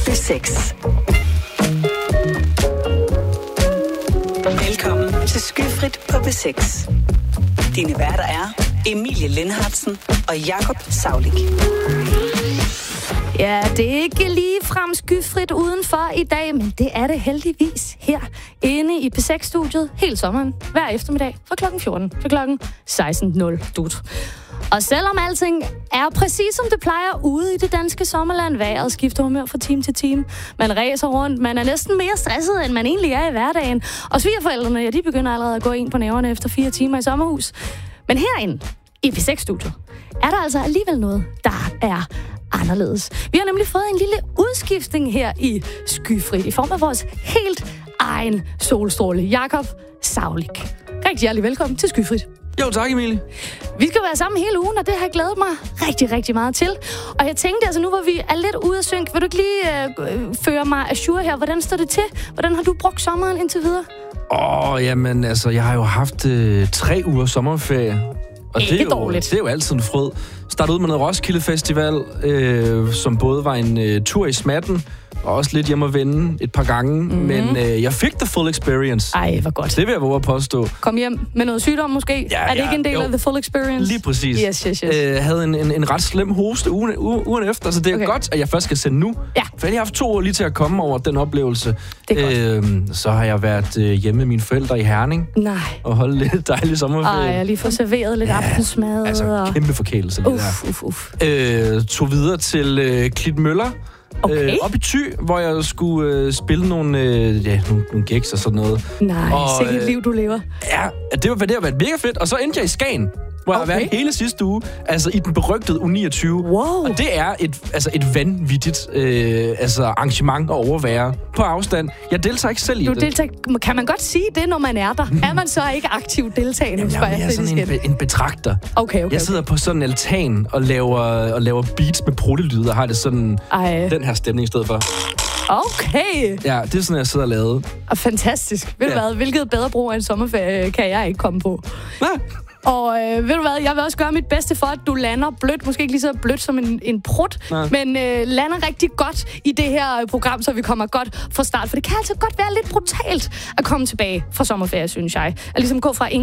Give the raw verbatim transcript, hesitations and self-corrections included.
B seks. Velkommen til Skyfrit på B seks. Dine værter er Emilie Lindhartsen og Jakob Saulik. Ja, det er ikke lige frem skyfrit udenfor i dag, men det er det heldigvis her inde i P seks-studiet hele sommeren, hver eftermiddag fra klokken fjorten til klokken seksten nul dut. Og selvom alting er præcis som det plejer ude i det danske sommerland, vejret skifter humør fra time til time, man ræser rundt, man er næsten mere stresset, end man egentlig er i hverdagen, og svigerforældrene, ja, de begynder allerede at gå ind på næverne efter fire timer i sommerhus. Men herinde i P seks-studiet er der altså alligevel noget, der er anderledes. Vi har nemlig fået en lille udskiftning her i Skyfrit i form af vores helt egen solstråle, Jakob Saulik. Rigtig hjertelig velkommen til Skyfrit. Jo, tak Emilie. Vi skal være sammen hele ugen, og det har jeg glædet mig rigtig, rigtig meget til. Og jeg tænkte, altså nu hvor vi er lidt ude af synk, vil du ikke lige øh, føre mig ajour her? Hvordan står det til? Hvordan har du brugt sommeren indtil videre? Åh, oh, jamen altså, jeg har jo haft øh, tre uger sommerferie. Og ikke det er jo, dårligt. Det er jo altid en fryd. Startede ud med noget Roskilde Festival, øh, som både var en øh, tur i smatten, og også lidt hjemme at vende et par gange. Mm-hmm. Men øh, jeg fik the full experience. Ej, hvor godt. Det vil jeg våge at påstå. Kom hjem med noget sygdom måske? Ja, er det ja, ikke en del jo. af the full experience? Lige præcis. Yes, yes, yes. Øh, havde en, en, en ret slem hoste ugen, u, ugen efter, så det er Okay. godt, at jeg først skal sende nu. Ja. For jeg har haft to år lige til at komme over den oplevelse. Det er godt. Øh, så har jeg været øh, hjemme med mine forældre i Herning. Nej. Og holde lidt dejlig sommerferie. Ej, jeg har lige fået serveret lidt ja, aftensmad. Altså, og... kæmpe forkælelse. Det Uff, der. uff, uff. Øh, tog videre til øh, Klitmøller. Okay. Øh, op i Thy, hvor jeg skulle øh, spille nogle, øh, ja, nogle, nogle gigs og sådan noget. Nej, og, sikkert øh, liv, du lever. Ja, det var, det har været mega fedt. Og så endte jeg i Skagen, hvor okay. jeg har været hele sidste uge. Altså i den berygtede U niogtyve. Wow. Og det er et, altså et vanvittigt øh, altså, arrangement at overvære på afstand. Jeg deltager ikke selv i Du det. deltager, kan man godt sige det, når man er der? Er man så ikke aktiv deltagende? Jamen, jeg, jeg er sådan en, be, en betragter. Okay, okay. Jeg sidder på sådan en altan og laver, og laver beats med protelyder og har det sådan Ej. den her stemning i stedet for. Okay. Ja, det er sådan, jeg sidder og laver. Og fantastisk. Ved du Ja. hvad? Hvilket bedre brug af en sommerferie kan jeg ikke komme på. Nej. Og øh, ved du hvad, jeg vil også gøre mit bedste for, at du lander blødt. Måske ikke lige så blødt som en, en prut, Nej. men øh, lander rigtig godt i det her program, så vi kommer godt fra start. For det kan altså godt være lidt brutalt at komme tilbage fra sommerferie, synes jeg. At ligesom gå fra en